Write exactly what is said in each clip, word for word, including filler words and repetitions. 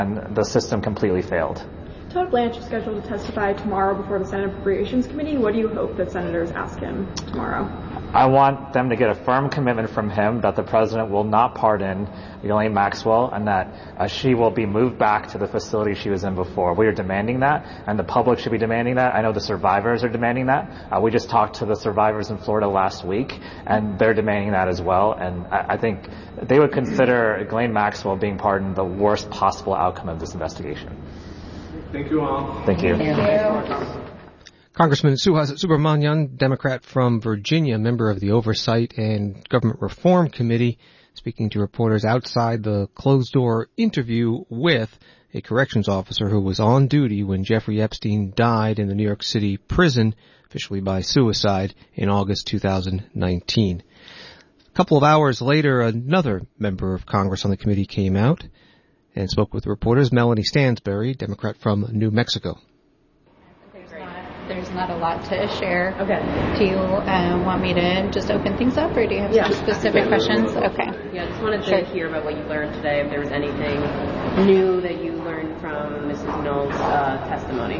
and the system completely failed. Todd Blanche is scheduled to testify tomorrow before the Senate Appropriations Committee. What do you hope that senators ask him tomorrow? I want them to get a firm commitment from him that the president will not pardon Ghislaine Maxwell and that uh, she will be moved back to the facility she was in before. We are demanding that, and the public should be demanding that. I know the survivors are demanding that. Uh, we just talked to the survivors in Florida last week, and they're demanding that as well. And I, I think they would consider Ghislaine Maxwell being pardoned the worst possible outcome of this investigation. Thank you all. Thank you. Thank you. Congressman Suhas Subramanian, Democrat from Virginia, member of the Oversight and Government Reform Committee, speaking to reporters outside the closed-door interview with a corrections officer who was on duty when Jeffrey Epstein died in the New York City prison, officially by suicide, in August two thousand nineteen. A couple of hours later, another member of Congress on the committee came out and spoke with reporters. Melanie Stansbury, Democrat from New Mexico. There's not a lot to share. Okay. Do you um, want me to just open things up, or do you have yeah. some specific questions? Okay. Yeah, I just wanted to sure. hear about what you learned today, if there was anything new that you learned from Missus Knowles' uh, testimony.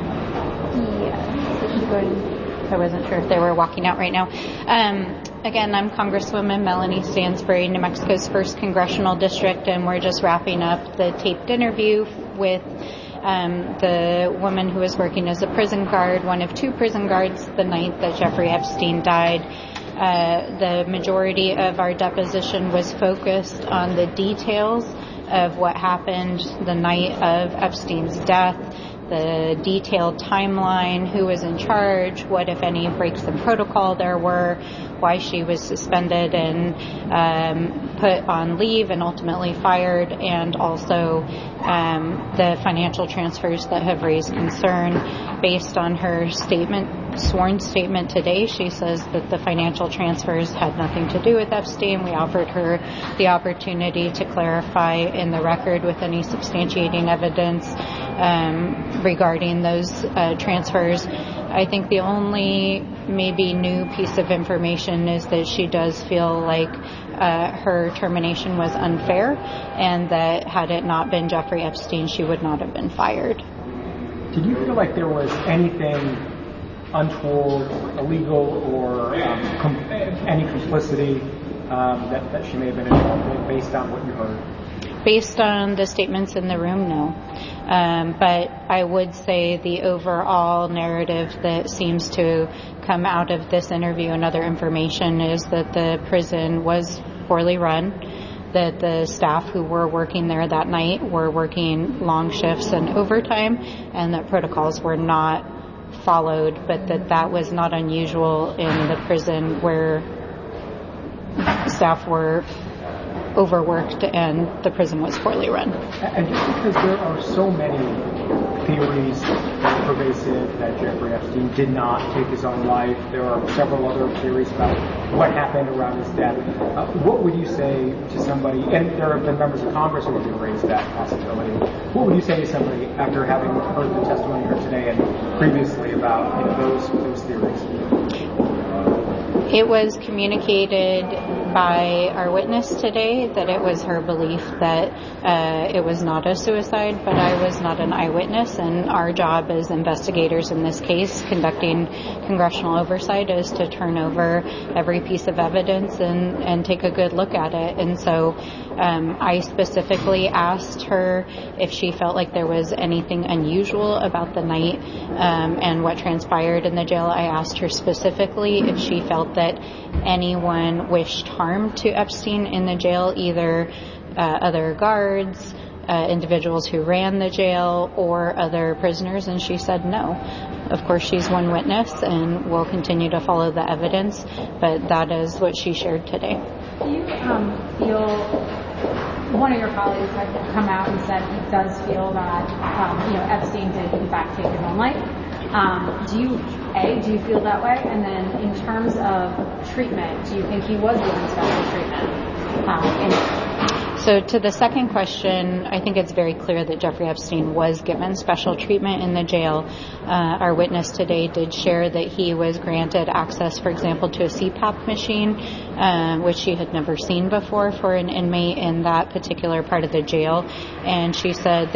Yeah. I wasn't sure if they were walking out right now. Um, again, I'm Congresswoman Melanie Stansbury, New Mexico's first congressional district, and we're just wrapping up the taped interview with Um, the woman who was working as a prison guard, one of two prison guards the night that Jeffrey Epstein died. Uh, the majority of our deposition was focused on the details of what happened the night of Epstein's death, the detailed timeline, who was in charge, what, if any, breaks in protocol there were, why she was suspended and um, put on leave and ultimately fired, and also um, the financial transfers that have raised concern. Based on her statement, sworn statement today, she says that the financial transfers had nothing to do with Epstein. We offered her the opportunity to clarify in the record with any substantiating evidence um, regarding those uh, transfers. I think the only maybe new piece of information is that she does feel like uh, her termination was unfair, and that had it not been Jeffrey Epstein, she would not have been fired. Did you feel like there was anything untoward, illegal, or um, com- any complicity um, that, that she may have been involved with based on what you heard? Based on the statements in the room, no. Um, but I would say the overall narrative that seems to come out of this interview and other information is that the prison was poorly run, that the staff who were working there that night were working long shifts and overtime, and that protocols were not followed, but that that was not unusual in the prison where staff were overworked and the prison was poorly run. And just because there are so many theories that are pervasive that Jeffrey Epstein did not take his own life, there are several other theories about what happened around his death. Uh, what would you say to somebody, and there have been members of Congress who have raised that possibility, what would you say to somebody after having heard the testimony here today and previously about, you know, those, those theories? It was communicated by our witness today that it was her belief that uh, it was not a suicide, but I was not an eyewitness, and our job as investigators in this case, conducting congressional oversight, is to turn over every piece of evidence and, and take a good look at it. And so um, I specifically asked her if she felt like there was anything unusual about the night um, and what transpired in the jail. I asked her specifically if she felt that anyone wished harm to Epstein in the jail, either uh, other guards, uh, individuals who ran the jail, or other prisoners, and she said no. Of course, she's one witness and will continue to follow the evidence, but that is what she shared today. Do you um, feel, one of your colleagues had come out and said he does feel that um, you know Epstein did in fact take his own life. Um, do you, A, do you feel that way? And then in terms of treatment, do you think he was given special treatment? Um, in- so to the second question, I think it's very clear that Jeffrey Epstein was given special treatment in the jail. Uh, our witness today did share that he was granted access, for example, to a C PAP machine, uh, which she had never seen before for an inmate in that particular part of the jail. And she said